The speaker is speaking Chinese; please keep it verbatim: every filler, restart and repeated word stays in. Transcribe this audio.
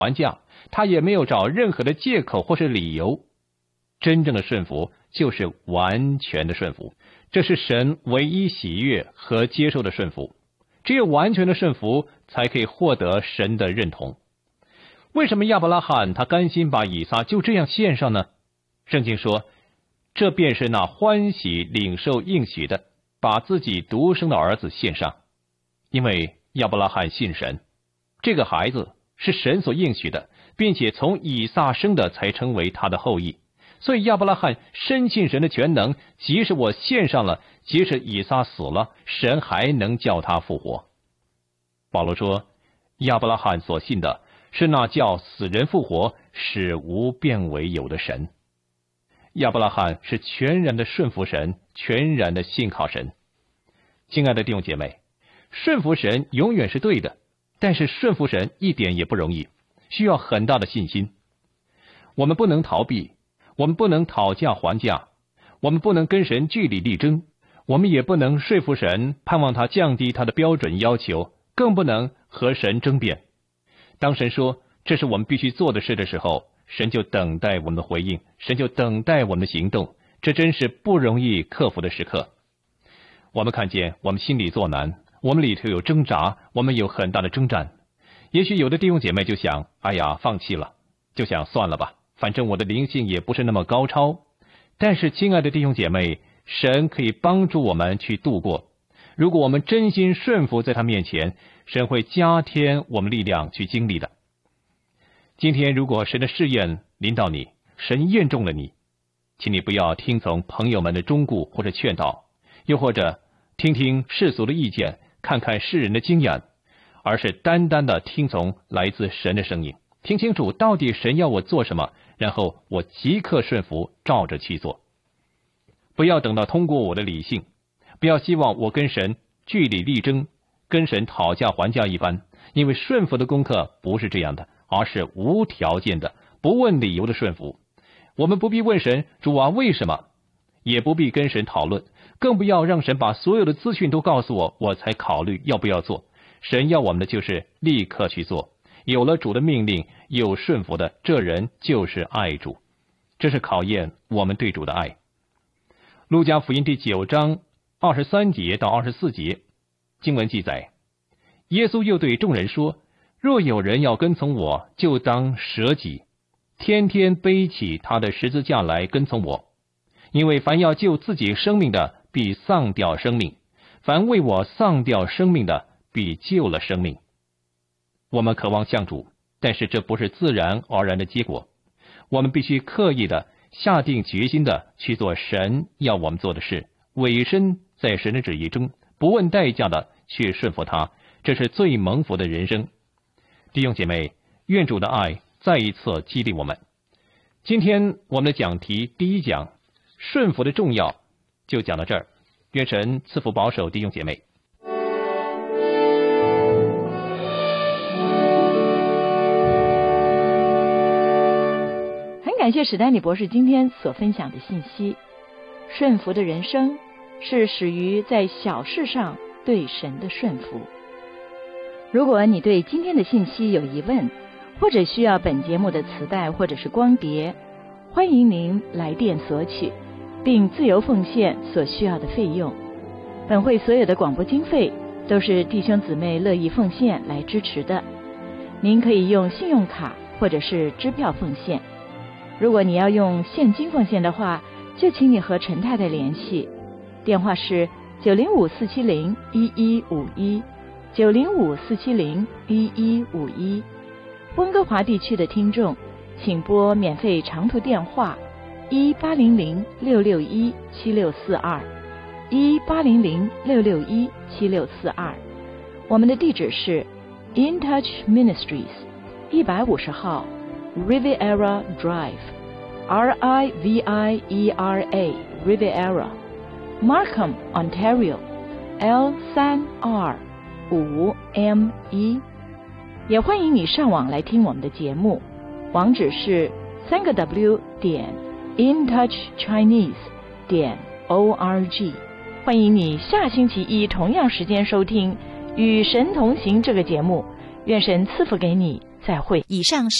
还价，他也没有找任何的借口或是理由。真正的顺服就是完全的顺服，这是神唯一喜悦和接受的顺服。只有完全的顺服，才可以获得神的认同。为什么亚伯拉罕他甘心把以撒就这样献上呢？圣经说，这便是那欢喜领受应许的，把自己独生的儿子献上。因为亚伯拉罕信神，这个孩子是神所应许的，并且从以撒生的才成为他的后裔。所以亚伯拉罕深信神的全能，即使我献上了，即使以撒死了，神还能叫他复活。保罗说，亚伯拉罕所信的是那叫死人复活，使无变为有的神。亚伯拉罕是全然的顺服神，全然的信靠神。亲爱的弟兄姐妹，顺服神永远是对的，但是顺服神一点也不容易，需要很大的信心。我们不能逃避，我们不能讨价还价，我们不能跟神据理力争，我们也不能说服神，盼望他降低他的标准要求，更不能和神争辩。当神说这是我们必须做的事的时候，神就等待我们的回应，神就等待我们的行动，这真是不容易克服的时刻。我们看见我们心里作难，我们里头有挣扎，我们有很大的征战。也许有的弟兄姐妹就想，哎呀，放弃了，就想算了吧，反正我的灵性也不是那么高超。但是亲爱的弟兄姐妹，神可以帮助我们去度过。如果我们真心顺服在他面前，神会加添我们力量去经历的。今天如果神的试验临到你，神验中了你，请你不要听从朋友们的忠告或者劝导，又或者听听世俗的意见，看看世人的经验，而是单单的听从来自神的声音，听清楚到底神要我做什么，然后我即刻顺服，照着去做。不要等到通过我的理性，不要希望我跟神据理力争，跟神讨价还价一般，因为顺服的功课不是这样的，而是无条件的，不问理由的顺服。我们不必问神，主啊，为什么？也不必跟神讨论，更不要让神把所有的资讯都告诉我，我才考虑要不要做。神要我们的就是立刻去做。有了主的命令，有顺服的，这人就是爱主。这是考验我们对主的爱。路加福音第九章二十三节到二十四节，经文记载，耶稣又对众人说，若有人要跟从我，就当舍己，天天背起他的十字架来跟从我。因为凡要救自己生命的，必丧掉生命；凡为我丧掉生命的，必救了生命。我们渴望向主，但是这不是自然而然的结果，我们必须刻意的下定决心的去做神要我们做的事，委身在神的旨意中，不问代价的去顺服他，这是最蒙福的人生。弟兄姐妹，愿主的爱再一次激励我们。今天我们的讲题第一讲顺服的重要就讲到这儿，愿神赐福保守弟兄姐妹。 很感谢史丹利博士今天所分享的信息。顺服的人生是始于在小事上对神的顺服。如果你对今天的信息有疑问，或者需要本节目的磁带或者是光碟，欢迎您来电索取，并自由奉献所需要的费用。本会所有的广播经费都是弟兄姊妹乐意奉献来支持的。您可以用信用卡或者是支票奉献。如果你要用现金奉献的话，就请你和陈太太联系，电话是九零五四七零一一五一，九零五四七零一一五一。温哥华地区的听众，请拨免费长途电话一八零零六六一七六四二，一八零零六六一七六四二。我们的地址是 In Touch Ministries 一百五十号 Riviera Drive R I V I E R A Riviera Markham Ontario L 三 R 五 M 一。也欢迎你上网来听我们的节目，网址是三个 W 点 In Touch Chinese 点 O R G。 欢迎你下星期一同样时间收听与神同行这个节目。愿神赐福给你， 再会。 以上是